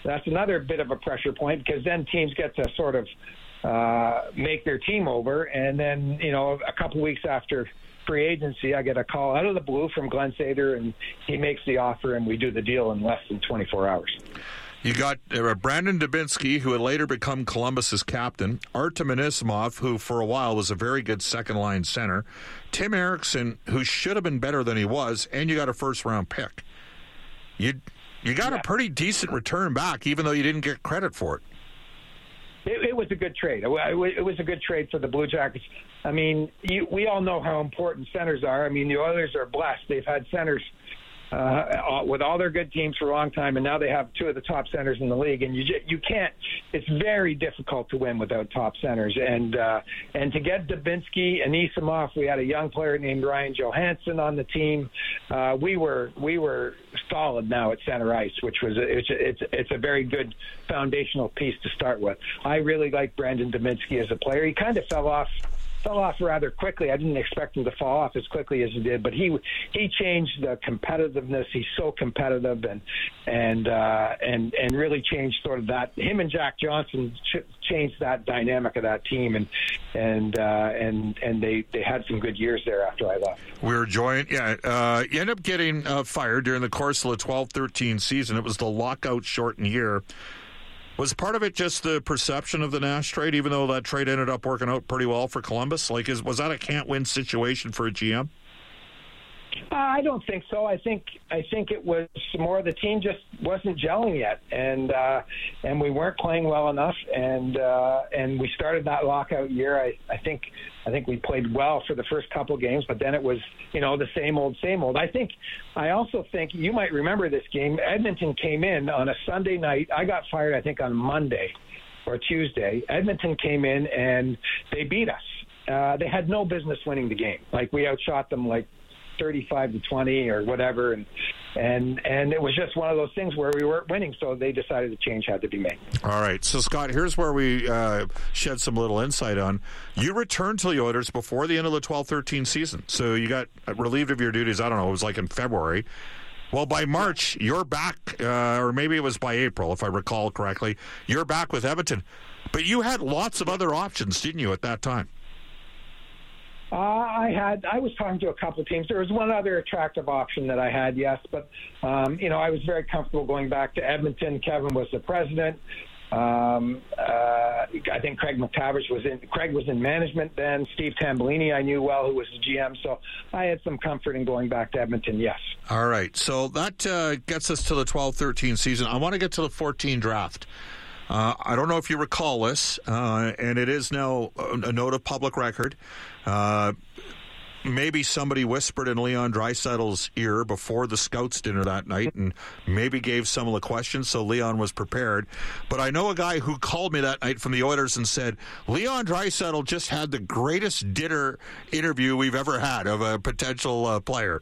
that's another bit of a pressure point, because then teams get to sort of make their team over, and then a couple weeks after free agency, I get a call out of the blue from Glenn Sather, and he makes the offer, and we do the deal in less than 24 hours. You got Brandon Dubinsky, who would later become Columbus's captain, Artem Anisimov, who for a while was a very good second-line center, Tim Erickson, who should have been better than he was, and you got a first-round pick. You got a pretty decent return back, even though you didn't get credit for it. It was a good trade. It was a good trade for the Blue Jackets. I mean, we all know how important centers are. I mean, the Oilers are blessed. They've had centers with all their good teams for a long time, and now they have two of the top centers in the league. And you can't. It's very difficult to win without top centers. And to get Dubinsky and Anisimov, we had a young player named Ryan Johansson on the team. We were solid now at center ice, which was it's a very good foundational piece to start with. I really like Brandon Dubinsky as a player. He kind of fell off rather quickly. I didn't expect him to fall off as quickly as he did, but he changed the competitiveness. He's so competitive and really changed sort of that. Him and Jack Johnson changed that dynamic of that team, and they had some good years there after I left. We were joined. You end up getting fired during the course of the 12-13 season. It was the lockout shortened year. Was part of it just the perception of the Nash trade, even though that trade ended up working out pretty well for Columbus? Was that a can't-win situation for a GM? I don't think so. I think it was more the team just wasn't gelling yet, and we weren't playing well enough, and we started that lockout year. I think we played well for the first couple games, but then it was the same old. I also think you might remember this game. Edmonton came in on a Sunday night. I got fired, I think, on Monday or Tuesday. Edmonton came in and they beat us. They had no business winning the game. Like, we outshot them 35-20 or whatever, and it was just one of those things where we weren't winning, so they decided a change had to be made. All right, so Scott, here's where we shed some little insight on. You returned to the Oilers before the end of the 12-13 season, so you got relieved of your duties, I don't know, it was like in February. Well, by March, you're back, or maybe it was by April, if I recall correctly, you're back with Edmonton. But you had lots of other options, didn't you, at that time? I was talking to a couple of teams. There was one other attractive option that I had, yes, but I was very comfortable going back to Edmonton. Kevin was the president. I think Craig McTavish was in management then. Steve Tambellini I knew well, who was the GM, so I had some comfort in going back to Edmonton, yes. All right, so that gets us to the 12-13 season. I want to get to the 14 draft. I don't know if you recall this, and it is now a note of public record. Maybe somebody whispered in Leon Draisaitl's ear before the scouts dinner that night and maybe gave some of the questions, so Leon was prepared. But I know a guy who called me that night from the Oilers and said, Leon Draisaitl just had the greatest dinner interview we've ever had of a potential player.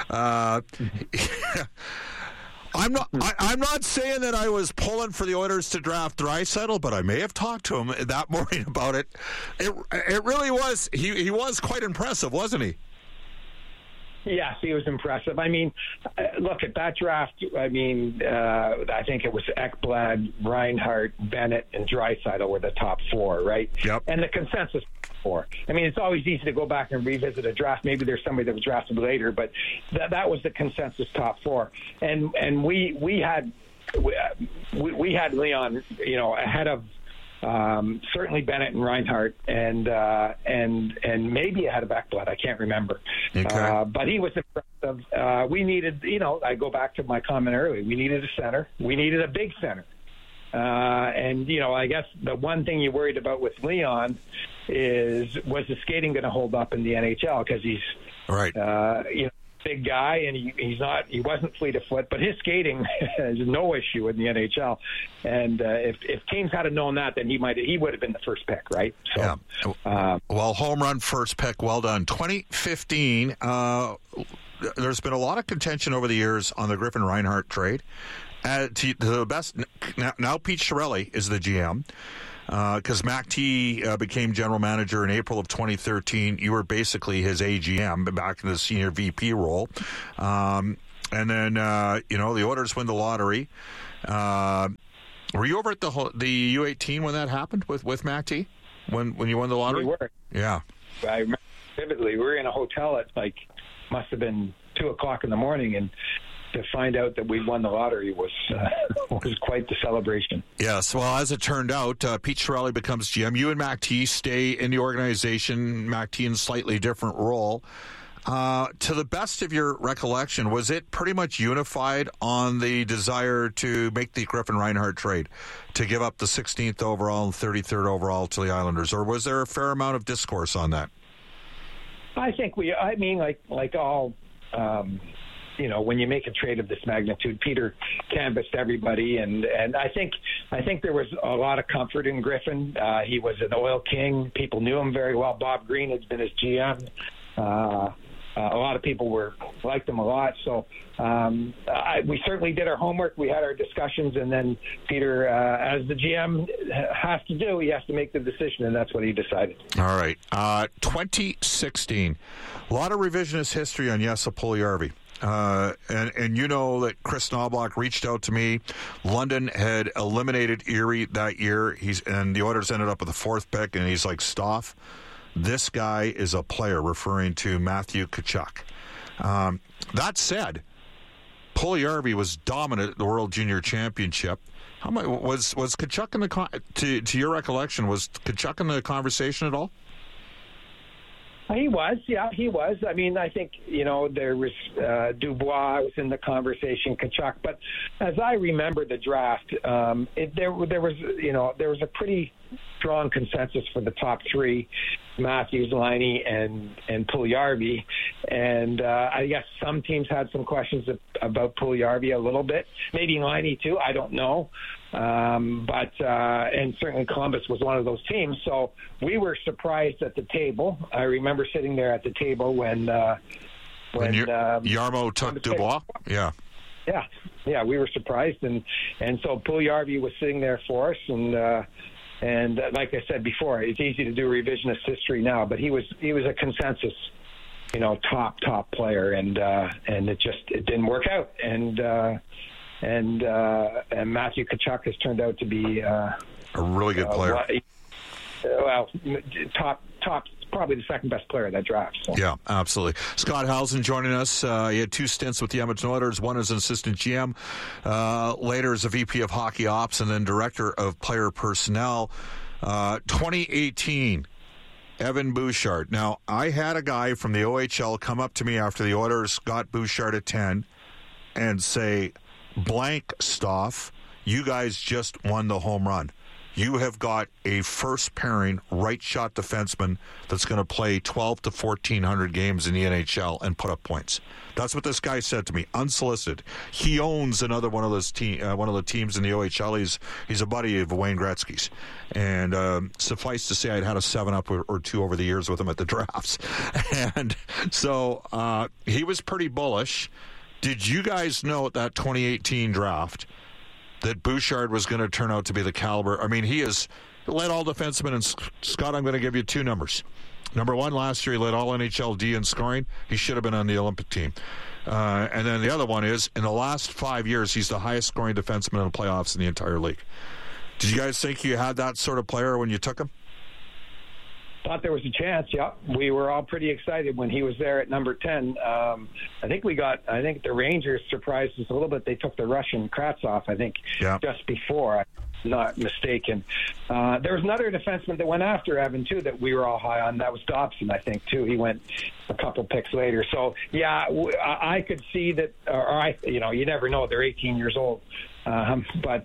I'm not saying that I was pulling for the Oilers to draft Draisaitl, but I may have talked to him that morning about it. It really was. He was quite impressive, wasn't he? Yes, he was impressive. I mean, look at that draft. I mean, I think it was Ekblad, Reinhart, Bennett, and Draisaitl were the top four, right? Yep. And the consensus four. I mean, it's always easy to go back and revisit a draft. Maybe there's somebody that was drafted later, but that was the consensus top four. And we had Leon, ahead of certainly Bennett and Reinhart, and maybe ahead of Ekblad. I can't remember. Okay. But he was impressive. We needed, I go back to my comment earlier. We needed a center. We needed a big center. I guess the one thing you worried about with Leon was the skating going to hold up in the NHL, because he's right. Big guy, and he wasn't fleet of foot, but his skating is no issue in the NHL. And if teams had known that, then he would have been the first pick, right? So, yeah. Well, home run first pick, well done. 2015. There's been a lot of contention over the years on the Griffin Reinhart trade. To the best now, Pete Chiarelli is the GM. Because Mac T became general manager in April of 2013. You were basically his AGM back in the senior VP role. And then, the Oilers win the lottery. Were you over at the U18 when that happened with Mac T? When you won the lottery? We were. Yeah. I remember vividly. We were in a hotel at must have been 2:00 in the morning, and to find out that we won the lottery was quite the celebration. Yes. Well, as it turned out, Pete Chiarelli becomes GM. You and Mac T stay in the organization. Mac T in a slightly different role. To the best of your recollection, was it pretty much unified on the desire to make the Griffin Reinhart trade, to give up the 16th overall and 33rd overall to the Islanders, or was there a fair amount of discourse on that? I think like all, when you make a trade of this magnitude, Peter canvassed everybody, and I think there was a lot of comfort in Griffin. He was an oil king. People knew him very well. Bob Green has been his GM. A lot of people liked him a lot. So we certainly did our homework. We had our discussions, and then Peter, as the GM has to do, he has to make the decision, and that's what he decided. All right. 2016, a lot of revisionist history on Jesse Puljujarvi. And you know that Chris Knobloch reached out to me. London had eliminated Erie that year. And the Oilers ended up with the 4th pick, and he's like, Stoff, this guy is a player, referring to Matthew Tkachuk. That said, Puljujarvi was dominant at the World Junior Championship. How much was Tkachuk in the to your recollection? Was Tkachuk in the conversation at all? He was, yeah, he was. I mean, I think, there was Dubois was in the conversation, Tkachuk. But as I remember the draft, there was a pretty strong consensus for the top 3, Matthews, Laine, and Puljujarvi. And I guess some teams had some questions about Puljujarvi a little bit. Maybe Laine too, I don't know. And certainly Columbus was one of those teams. So we were surprised at the table. I remember sitting there at the table when Jarmo took Dubois. Yeah. Yeah, we were surprised, and so Puljujarvi was sitting there for us, and like I said before, it's easy to do revisionist history now, but he was a consensus, top player, and it didn't work out, and Matthew Tkachuk has turned out to be a really good player. Top, probably the second best player of that draft. So. Yeah, absolutely. Scott Howson joining us. He had 2 stints with the Edmonton Oilers, one as an assistant GM, later as a VP of Hockey Ops, and then Director of Player Personnel. 2018, Evan Bouchard. Now, I had a guy from the OHL come up to me after the Oilers got Bouchard at 10 and say, blank Stoff, you guys just won the home run. You have got a first pairing right shot defenseman that's going to play 1,200 to 1,400 games in the NHL and put up points. That's what this guy said to me, unsolicited. He owns another one of the teams in the OHL. He's a buddy of Wayne Gretzky's, and suffice to say, I'd had a 7-up or 2 over the years with him at the drafts, and so he was pretty bullish. Did you guys know at that 2018 draft that Bouchard was going to turn out to be the caliber? I mean, he has led all defensemen, and Scott, I'm going to give you 2 numbers. Number 1, last year he led all NHL D in scoring. He should have been on the Olympic team. And then the other one is, in the last 5 years, he's the highest scoring defenseman in the playoffs in the entire league. Did you guys think you had that sort of player when you took him? Thought there was a chance, yeah. We were all pretty excited when he was there at number 10. I think the Rangers surprised us a little bit. They took the Russian Kravtsov, I think, just before, I'm not mistaken. There was another defenseman that went after Evan, too, that we were all high on. That was Dobson, I think, too. He went a couple picks later. So, yeah, I could see that, you never know. They're 18 years old. But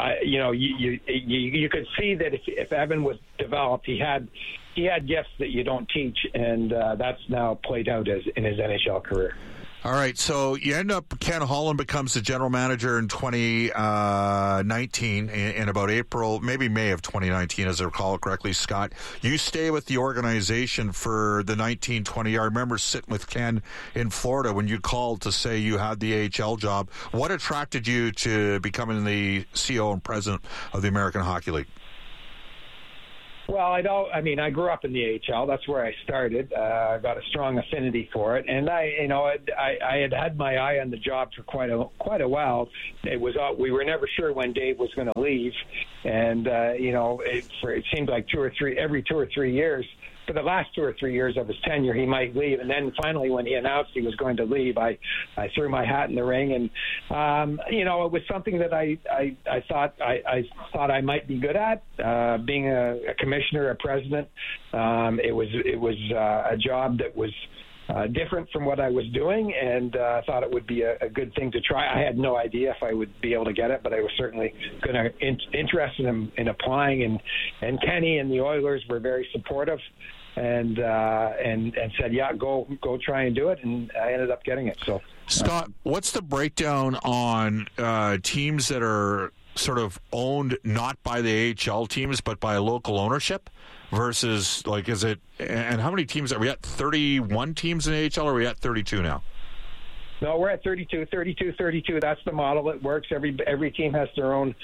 you could see that if Evan was developed, he had gifts that you don't teach, and that's now played out in his NHL career. All right, so you end up, Ken Holland becomes the general manager in 2019, in about April, maybe May of 2019, as I recall it correctly, Scott. You stay with the organization for the 19-20. I remember sitting with Ken in Florida when you called to say you had the AHL job. What attracted you to becoming the CEO and president of the American Hockey League? Well, I grew up in the AHL. That's where I started. I got a strong affinity for it, and I had my eye on the job for quite a while. We were never sure when Dave was going to leave, and it seemed like every 2 or 3 years. For the last 2 or 3 years of his tenure, he might leave, and then finally, when he announced he was going to leave, I threw my hat in the ring, and it was something that I thought I might be good at. Being a commissioner, a president, it was a job that was different from what I was doing, and I thought it would be a good thing to try. I had no idea if I would be able to get it, but I was certainly interested in applying, and Kenny and the Oilers were very supportive and said, yeah, go try and do it, and I ended up getting it. So, Scott, what's the breakdown on teams that are sort of owned not by the AHL teams but by local ownership versus, is it, and how many teams are we at? 31 teams in the AHL, or are we at 32 now? No, we're at 32. That's the model. It works. Every team has their own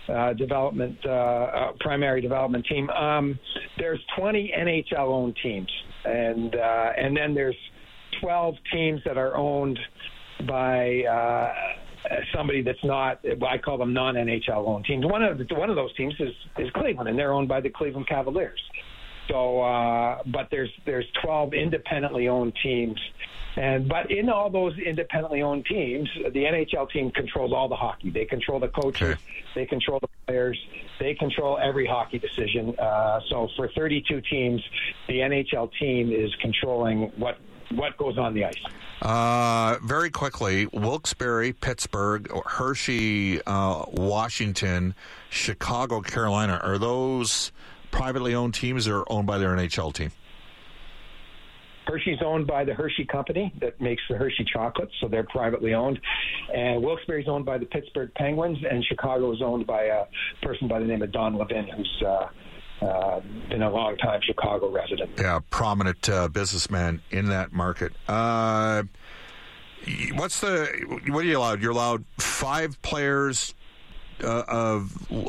primary development team. There's 20 NHL-owned teams, and then there's 12 teams that are owned by somebody that's not. I call them non-NHL-owned teams. One of those teams is Cleveland, and they're owned by the Cleveland Cavaliers. So, but there's 12 independently owned teams. But in all those independently owned teams, the NHL team controls all the hockey. They control the coaches, they control the players, they control every hockey decision. So for 32 teams, the NHL team is controlling what goes on the ice. Very quickly, Wilkes-Barre, Pittsburgh, Hershey, Washington, Chicago, Carolina, are those privately owned teams or owned by their NHL team? Hershey's owned by the Hershey Company that makes the Hershey chocolates, so they're privately owned. And Wilkes-Barre's owned by the Pittsburgh Penguins, and Chicago is owned by a person by the name of Don Levin, who's been a long-time Chicago resident. Yeah, prominent businessman in that market. What are you allowed? You're allowed 5 players of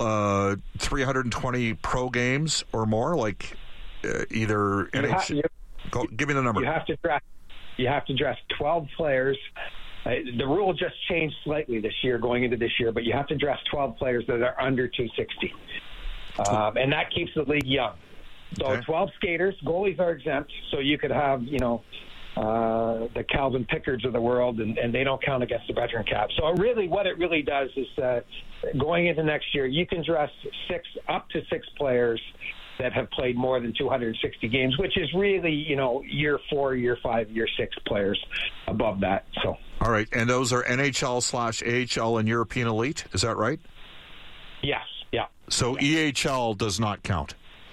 320 pro games or more, either NHL. Give me the number. You have to draft 12 players. The rule just changed slightly going into this year, but you have to draft 12 players that are under 260. And that keeps the league young. So okay. 12 skaters, goalies are exempt, so you could have, the Calvin Pickards of the world, and they don't count against the veteran cap. So really, what it really does is going into next year, you can draft up to six players that have played more than 260 games, which is really, year 4, year 5, year 6 players above that. So, all right, and those are NHL/AHL and European Elite, is that right? Yes, yeah. So EHL does not count.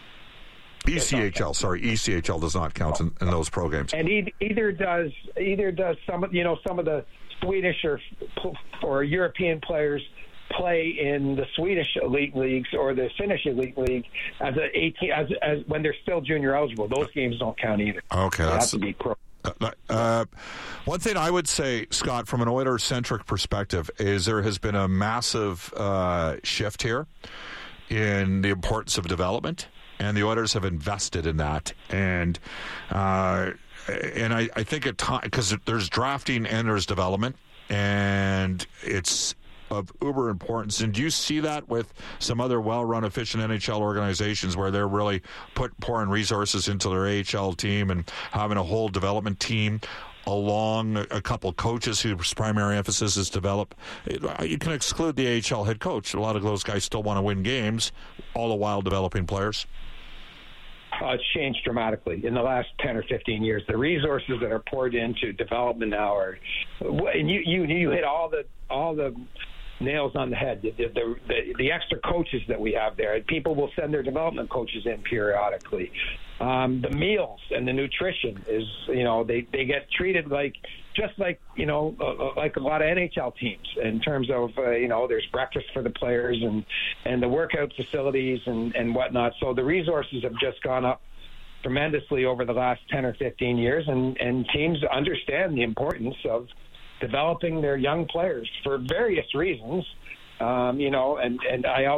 ECHL does not count in those programs. And either does some of the Swedish or European players play in the Swedish elite leagues or the Finnish elite league as when they're still junior eligible. Those games don't count either. Okay, they have to be pro. One thing I would say, Scott, from an Oilers-centric perspective, is there has been a massive shift here in the importance of development, and the Oilers have invested in that. And I think at times, because there's drafting and there's development, and it's of uber importance. And do you see that with some other well-run, efficient NHL organizations where they're really pouring resources into their AHL team and having a whole development team along a couple coaches whose primary emphasis is develop? You can exclude the AHL head coach. A lot of those guys still want to win games, all the while developing players. It's changed dramatically in the last 10 or 15 years. The resources that are poured into development now are, and you hit all the nails on the head. The extra coaches that we have there, people will send their development coaches in periodically. The meals and the nutrition is, they get treated like a lot of NHL teams in terms of, there's breakfast for the players and the workout facilities and whatnot. So the resources have just gone up tremendously over the last 10 or 15 years, and teams understand the importance of developing their young players for various reasons. And I always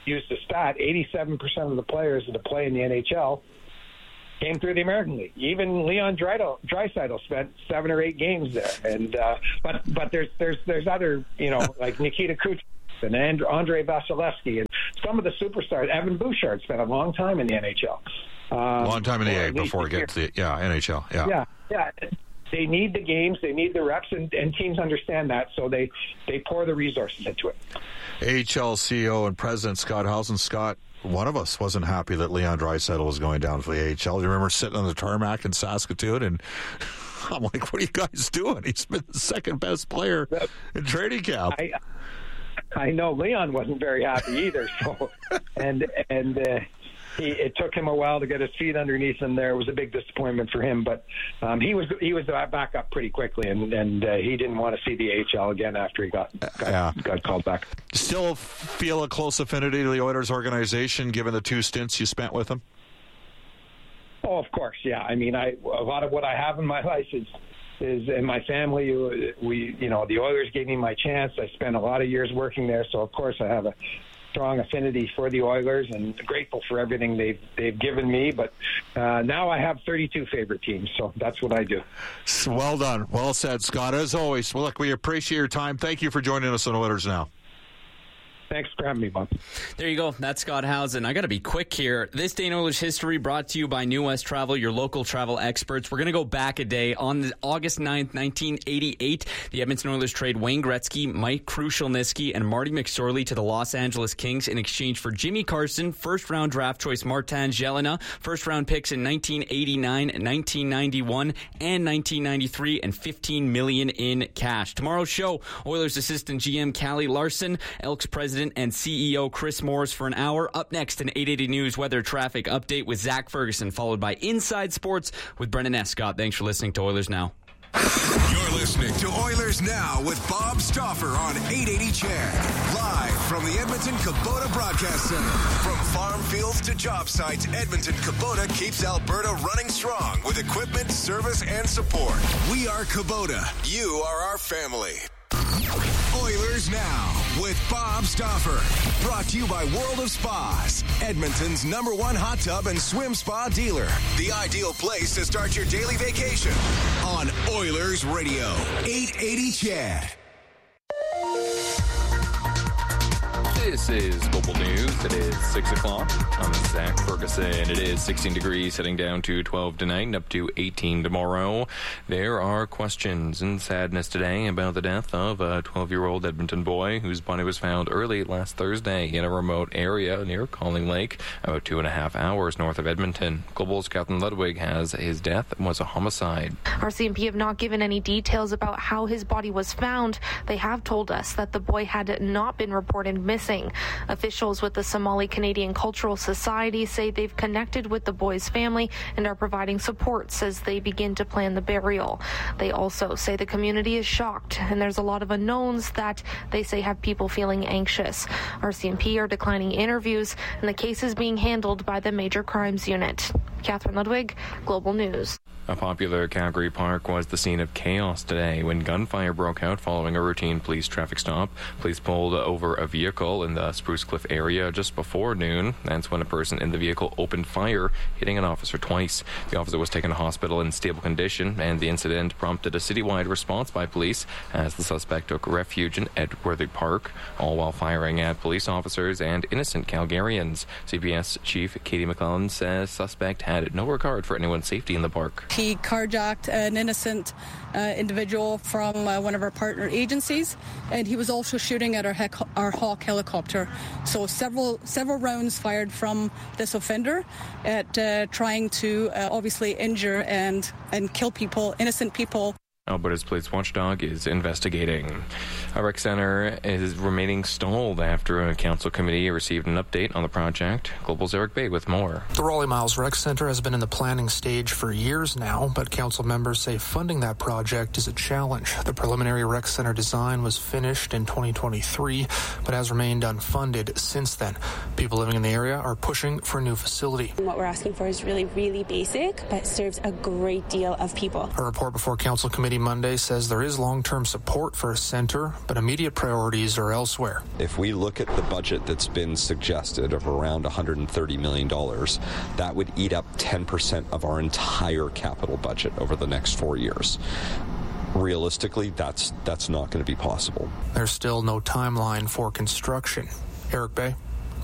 used the stat, 87% of the players that play in the NHL came through the American League. Even Leon Draisaitl spent 7 or 8 games there. And but there's other, like Nikita Kucherov and Andre Vasilevsky and some of the superstars. Evan Bouchard spent a long time in the NHL. Long time in the A before it gets to the NHL. Yeah. They need the games, they need the reps, and teams understand that, so they pour the resources into it. AHL CEO and President Scott Howson. Scott, one of us wasn't happy that Leon Draisaitl was going down for the AHL. You remember sitting on the tarmac in Saskatoon, and I'm like, what are you guys doing? He's been the second best player in training camp. I know Leon wasn't very happy either. So, it took him a while to get his feet underneath him there. It was a big disappointment for him, but he was back up pretty quickly, and he didn't want to see the AHL again after he got called back. Still feel a close affinity to the Oilers organization, given the 2 stints you spent with them? Oh, of course, yeah. I mean, a lot of what I have in my life is in my family. The Oilers gave me my chance. I spent a lot of years working there, so of course I have a strong affinity for the Oilers and grateful for everything they've given me. But now I have 32 favorite teams, so that's what I do. Well done. Well said, Scott. As always, well, look, we appreciate your time. Thank you for joining us on Oilers Now. Thanks for having me, Bob. There you go. That's Scott Howson. I got to be quick here. This Day in Oilers history brought to you by New West Travel, your local travel experts. We're going to go back a day. On August 9th, 1988, the Edmonton Oilers trade Wayne Gretzky, Mike Krushelnyski, and Marty McSorley to the Los Angeles Kings in exchange for Jimmy Carson, first-round draft choice Martin Jelena, first-round picks in 1989, 1991, and 1993, and $15 million in cash. Tomorrow's show, Oilers assistant GM Callie Larson, Elks president and CEO Chris Morris for an hour. Up next, an 880 News weather traffic update with Zach Ferguson, followed by Inside Sports with Brendan Escott. Thanks for listening to Oilers Now. You're listening to Oilers Now with Bob Stauffer on 880 CHED. Live from the Edmonton Kubota Broadcast Center. From farm fields to job sites, Edmonton Kubota keeps Alberta running strong with equipment, service, and support. We are Kubota. You are our family. Oilers Now with Bob Stauffer. Brought to you by World of Spas, Edmonton's #1 hot tub and swim spa dealer. The ideal place to start your daily vacation on Oilers Radio, 880 CHED. This is Global News. It is 6 o'clock. I'm Zach Ferguson. It is 16 degrees, heading down to 12 tonight and up to 18 tomorrow. There are questions and sadness today about the death of a 12-year-old Edmonton boy whose body was found early last Thursday in a remote area near Calling Lake, about 2.5 hours north of Edmonton. Global's Catherine Ludwig has his death was a homicide. RCMP have not given any details about how his body was found. They have told us that the boy had not been reported missing. Officials with the Somali Canadian Cultural Society say they've connected with the boy's family and are providing support as they begin to plan the burial. They also say the community is shocked and there's a lot of unknowns that they say have people feeling anxious. RCMP are declining interviews and the case is being handled by the Major Crimes Unit. Catherine Ludwig, Global News. A popular Calgary park was the scene of chaos today when gunfire broke out following a routine police traffic stop. Police pulled over a vehicle in the Spruce Cliff area just before noon. That's when a person in the vehicle opened fire, hitting an officer twice. The officer was taken to hospital in stable condition, and the incident prompted a citywide response by police as the suspect took refuge in Edgeworthy Park, all while firing at police officers and innocent Calgarians. CBS Chief Katie McClellan says suspect had no regard for anyone's safety in the park. He carjacked an innocent individual from one of our partner agencies, and he was also shooting at our Hawk helicopter. So several rounds fired from this offender at trying to obviously injure and kill people, innocent people. Alberta's police watchdog is investigating. A rec center is remaining stalled after a council committee received an update on the project. Global's Eric Bay with more. The Raleigh Miles Rec Center has been in the planning stage for years now, but council members say funding that project is a challenge. The preliminary rec center design was finished in 2023, but has remained unfunded since then. People living in the area are pushing for a new facility. What we're asking for is really, really basic, but serves a great deal of people. A report before council committee Monday says there is long-term support for a center, but immediate priorities are elsewhere. If we look at the budget that's been suggested of around $130 million, that would eat up 10% of our entire capital budget over the next 4 years. Realistically, that's not going to be possible. There's still no timeline for construction. Eric Bay,